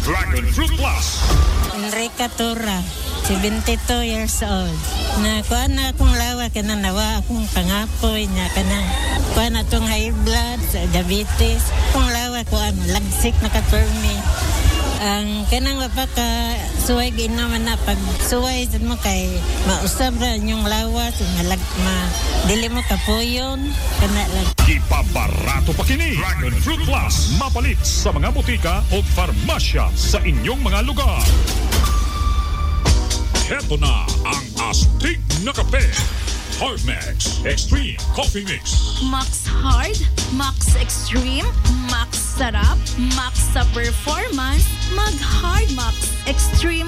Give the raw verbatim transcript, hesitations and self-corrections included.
Dragon Fruit Plus. Enrica Tura, seventy-two years old. Na kuha na akong lawa, kana nawa akong pangapoy niya, kana kuha na itong high blood, diabetes. Kung lawa ko, ano, lagsik na ka-permi. Ang kanang mapaka suway ginaman na pag suway sa mo kay mausab ra yung lawas, malag, ma, dili mo kapuyon, kana lang. Ipabarato pa kini. Dragon Fruit Plus. Mapalit sa mga butika o farmasya sa inyong mga lugar. Heto na ang astig na kape. Hardmax Extreme Coffee Mix. Max Hard, Max Extreme, Max Sarap, Max sa performance, mag Hard Max Extreme.